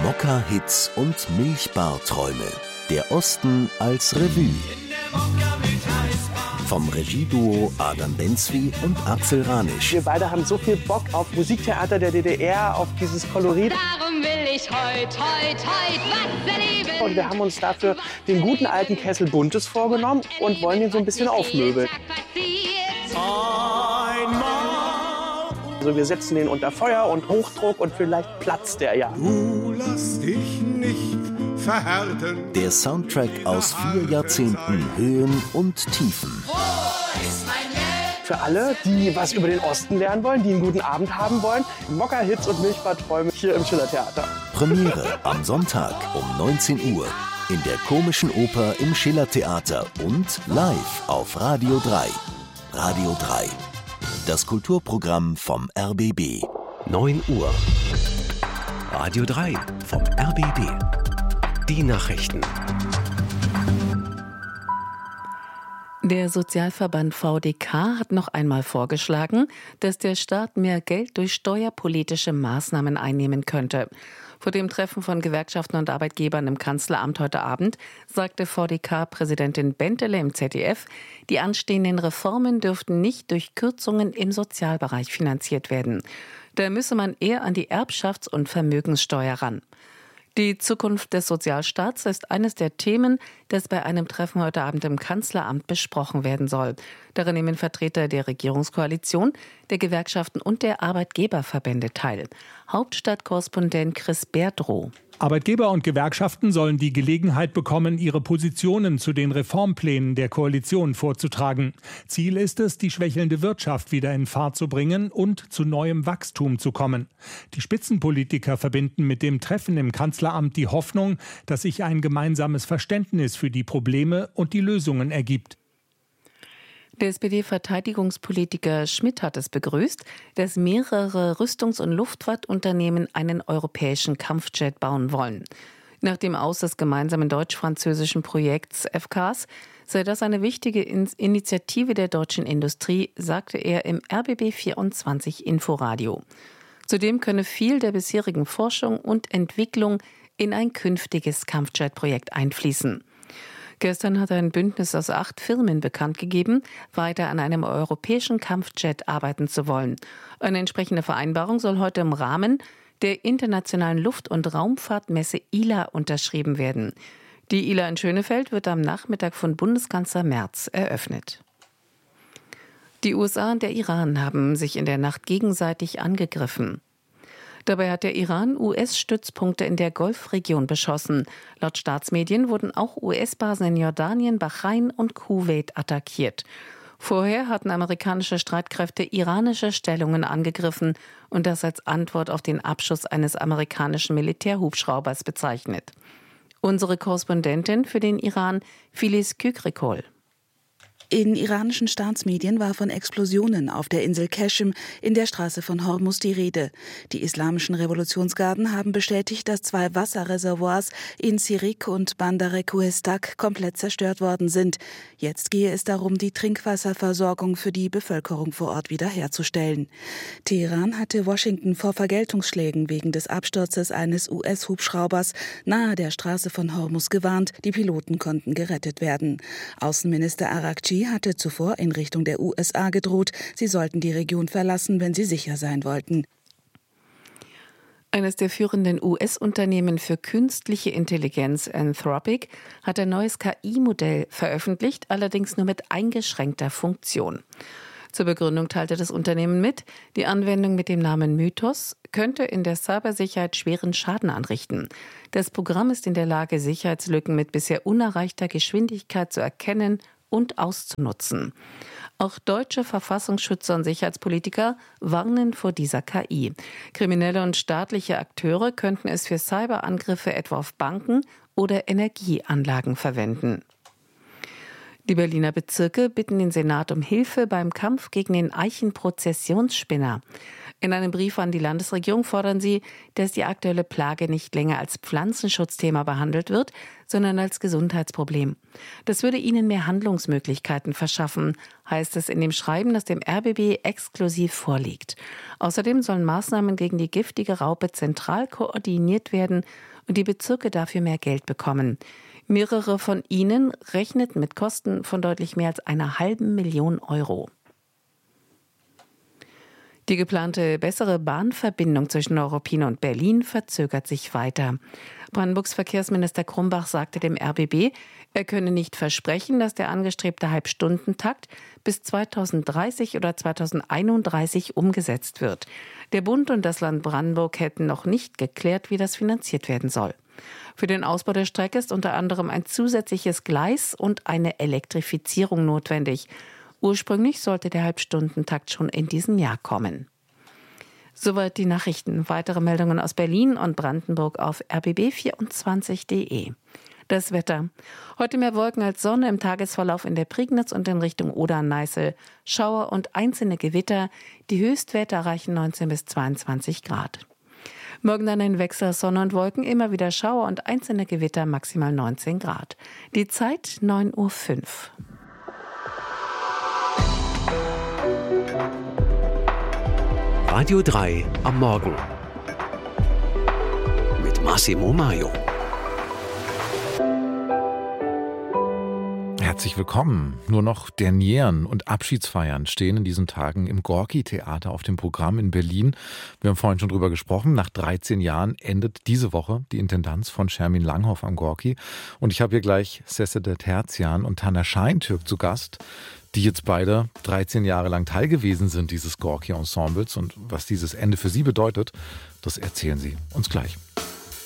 Mokka-Hits und Milchbar-Träume. Der Osten als Revue. Vom Regieduo Adam Benzwi und Axel Ranisch. Wir beide haben so viel Bock auf Musiktheater der DDR, auf dieses Kolorit. Darum will ich heut was erleben. Und wir haben uns dafür den guten alten Kessel Buntes vorgenommen und wollen ihn so ein bisschen aufmöbeln. Also wir setzen den unter Feuer und Hochdruck und vielleicht platzt der ja. Du lass dich nicht verhärten. Der Soundtrack aus 4 Jahrzehnten Höhen und Tiefen. Für alle, die was über den Osten lernen wollen, die einen guten Abend haben wollen, Mokka-Hits und Milchbar-Träume hier im Schillertheater. Premiere am Sonntag um 19 Uhr in der Komischen Oper im Schillertheater und live auf Radio 3. Radio 3. Das Kulturprogramm vom RBB. 9 Uhr. Radio 3 vom RBB. Die Nachrichten. Der Sozialverband VDK hat noch einmal vorgeschlagen, dass der Staat mehr Geld durch steuerpolitische Maßnahmen einnehmen könnte. Vor dem Treffen von Gewerkschaften und Arbeitgebern im Kanzleramt heute Abend sagte VDK-Präsidentin Bentele im ZDF, die anstehenden Reformen dürften nicht durch Kürzungen im Sozialbereich finanziert werden. Da müsse man eher an die Erbschafts- und Vermögenssteuer ran. Die Zukunft des Sozialstaats ist eines der Themen, das bei einem Treffen heute Abend im Kanzleramt besprochen werden soll. Daran nehmen Vertreter der Regierungskoalition, der Gewerkschaften und der Arbeitgeberverbände teil. Hauptstadtkorrespondent Chris Berdroh. Arbeitgeber und Gewerkschaften sollen die Gelegenheit bekommen, ihre Positionen zu den Reformplänen der Koalition vorzutragen. Ziel ist es, die schwächelnde Wirtschaft wieder in Fahrt zu bringen und zu neuem Wachstum zu kommen. Die Spitzenpolitiker verbinden mit dem Treffen im Kanzleramt die Hoffnung, dass sich ein gemeinsames Verständnis für die Probleme und die Lösungen ergibt. Der SPD-Verteidigungspolitiker Schmidt hat es begrüßt, dass mehrere Rüstungs- und Luftfahrtunternehmen einen europäischen Kampfjet bauen wollen. Nach dem Aus des gemeinsamen deutsch-französischen Projekts FCAS sei das eine wichtige Initiative der deutschen Industrie, sagte er im RBB24 Inforadio. Zudem könne viel der bisherigen Forschung und Entwicklung in ein künftiges Kampfjet-Projekt einfließen. Gestern hat ein Bündnis aus 8 Firmen bekannt gegeben, weiter an einem europäischen Kampfjet arbeiten zu wollen. Eine entsprechende Vereinbarung soll heute im Rahmen der Internationalen Luft- und Raumfahrtmesse ILA unterschrieben werden. Die ILA in Schönefeld wird am Nachmittag von Bundeskanzler Merz eröffnet. Die USA und der Iran haben sich in der Nacht gegenseitig angegriffen. Dabei hat der Iran US-Stützpunkte in der Golfregion beschossen. Laut Staatsmedien wurden auch US-Basen in Jordanien, Bahrain und Kuwait attackiert. Vorher hatten amerikanische Streitkräfte iranische Stellungen angegriffen und das als Antwort auf den Abschuss eines amerikanischen Militärhubschraubers bezeichnet. Unsere Korrespondentin für den Iran, Filiz Kükrikol. In iranischen Staatsmedien war von Explosionen auf der Insel Qeshm in der Straße von Hormuz die Rede. Die islamischen Revolutionsgarden haben bestätigt, dass 2 Wasserreservoirs in Sirik und Bandar Kuhestak komplett zerstört worden sind. Jetzt gehe es darum, die Trinkwasserversorgung für die Bevölkerung vor Ort wiederherzustellen. Teheran hatte Washington vor Vergeltungsschlägen wegen des Absturzes eines US-Hubschraubers nahe der Straße von Hormuz gewarnt. Die Piloten konnten gerettet werden. Außenminister Arakci hatte zuvor in Richtung der USA gedroht, sie sollten die Region verlassen, wenn sie sicher sein wollten. Eines der führenden US-Unternehmen für künstliche Intelligenz, Anthropic, hat ein neues KI-Modell veröffentlicht, allerdings nur mit eingeschränkter Funktion. Zur Begründung teilte das Unternehmen mit, die Anwendung mit dem Namen Mythos könnte in der Cybersicherheit schweren Schaden anrichten. Das Programm ist in der Lage, Sicherheitslücken mit bisher unerreichter Geschwindigkeit zu erkennen und auszunutzen. Auch deutsche Verfassungsschützer und Sicherheitspolitiker warnen vor dieser KI. Kriminelle und staatliche Akteure könnten es für Cyberangriffe etwa auf Banken oder Energieanlagen verwenden. Die Berliner Bezirke bitten den Senat um Hilfe beim Kampf gegen den Eichenprozessionsspinner. In einem Brief an die Landesregierung fordern sie, dass die aktuelle Plage nicht länger als Pflanzenschutzthema behandelt wird, sondern als Gesundheitsproblem. Das würde ihnen mehr Handlungsmöglichkeiten verschaffen, heißt es in dem Schreiben, das dem RBB exklusiv vorliegt. Außerdem sollen Maßnahmen gegen die giftige Raupe zentral koordiniert werden und die Bezirke dafür mehr Geld bekommen. Mehrere von ihnen rechneten mit Kosten von deutlich mehr als 500.000 Euro. Die geplante bessere Bahnverbindung zwischen Neuruppin und Berlin verzögert sich weiter. Brandenburgs Verkehrsminister Krumbach sagte dem RBB, er könne nicht versprechen, dass der angestrebte Halbstundentakt bis 2030 oder 2031 umgesetzt wird. Der Bund und das Land Brandenburg hätten noch nicht geklärt, wie das finanziert werden soll. Für den Ausbau der Strecke ist unter anderem ein zusätzliches Gleis und eine Elektrifizierung notwendig. Ursprünglich sollte der Halbstundentakt schon in diesem Jahr kommen. Soweit die Nachrichten. Weitere Meldungen aus Berlin und Brandenburg auf rbb24.de. Das Wetter. Heute mehr Wolken als Sonne, im Tagesverlauf in der Prignitz und in Richtung Oder-Neiße. Schauer und einzelne Gewitter. Die Höchstwerte erreichen 19 bis 22 Grad. Morgen dann ein Wechsel aus Sonne und Wolken, immer wieder Schauer und einzelne Gewitter, maximal 19 Grad. Die Zeit 9:05 Uhr. Radio 3 am Morgen mit Massimo Maio. Herzlich willkommen. Nur noch Dernieren und Abschiedsfeiern stehen in diesen Tagen im Gorki-Theater auf dem Programm in Berlin. Wir haben vorhin schon drüber gesprochen. Nach 13 Jahren endet diese Woche die Intendanz von Schermin Langhoff am Gorki. Und ich habe hier gleich Sesede Terzian und Taner Scheintürk zu Gast, die jetzt beide 13 Jahre lang Teil gewesen sind dieses Gorki-Ensembles. Und was dieses Ende für sie bedeutet, das erzählen sie uns gleich.